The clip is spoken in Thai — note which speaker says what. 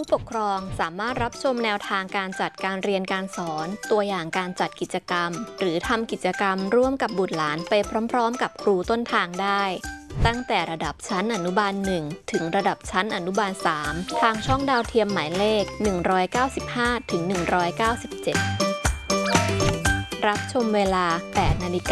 Speaker 1: ผู้ปกครองสามารถรับชมแนวทางการจัดการเรียนการสอนตัวอย่างการจัดกิจกรรมหรือทำกิจกรรมร่วมกับบุตรหลานไปพร้อมๆกับครูต้นทางได้ตั้งแต่ระดับชั้นอนุบาล 1 ถึงระดับชั้นอนุบาล 3 ทางช่องดาวเทียมหมายเลข 195 ถึง 197 รับชมเวลา 8:00 น.